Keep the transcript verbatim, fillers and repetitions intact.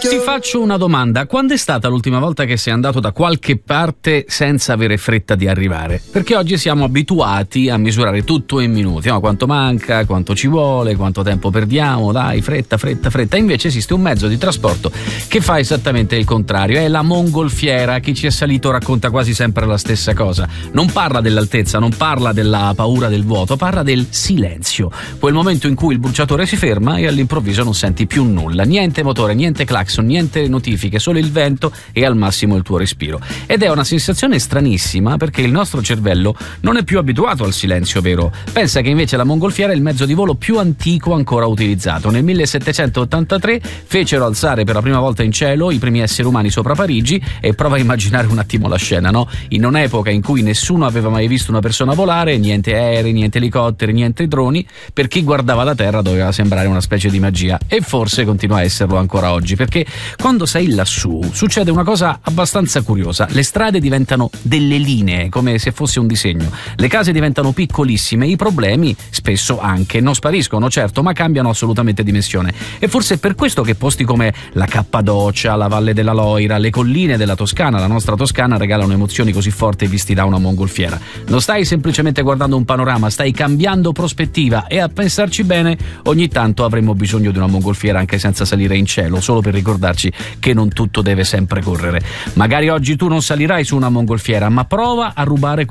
Ti faccio una domanda: quando è stata l'ultima volta che sei andato da qualche parte senza avere fretta di arrivare? Perché oggi siamo abituati a misurare tutto in minuti, no? Quanto manca, quanto ci vuole, quanto tempo perdiamo, dai, fretta, fretta, fretta. Invece esiste un mezzo di trasporto che fa esattamente il contrario, è la mongolfiera. Chi ci è salito racconta quasi sempre la stessa cosa. Non parla dell'altezza, non parla della paura del vuoto, parla del silenzio, quel momento in cui il bruciatore si ferma e all'improvviso non senti più nulla, niente motore, niente clacson, niente notifiche, solo il vento e al massimo il tuo respiro. Ed è una sensazione stranissima perché il nostro cervello non è più abituato al silenzio vero. Pensa che invece la mongolfiera è il mezzo di volo più antico ancora utilizzato. Nel millesettecentottantatré fecero alzare per la prima volta in cielo i primi esseri umani sopra Parigi, e prova a immaginare un attimo la scena, no? In un'epoca in cui nessuno aveva mai visto una persona volare, niente aerei, niente elicotteri, niente droni, per chi guardava da terra doveva sembrare una specie di magia, e forse continua a esserlo ancora oggi, perché quando sei lassù succede una cosa abbastanza curiosa: le strade diventano delle linee, come se fosse un disegno, le case diventano piccolissime, i problemi spesso anche non spariscono, certo, ma cambiano assolutamente dimensione. E forse è per questo che posti come la Cappadocia, la Valle della Loira, le colline della Toscana, la nostra Toscana, regalano emozioni così forti visti da una mongolfiera. Non stai semplicemente guardando un panorama, stai cambiando prospettiva, e a pensarci bene ogni tanto avremmo bisogno di una mongolfiera anche senza salire in cielo, solo per ricordarci che non tutto deve sempre correre. Magari oggi tu non salirai su una mongolfiera, ma prova a rubare